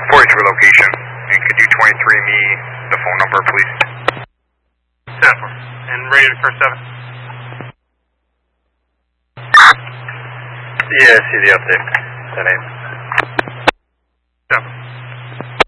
for your location. And could you 23me the phone number, please? 10 and ready for 7. Yeah, I see the update. 10-8. 7.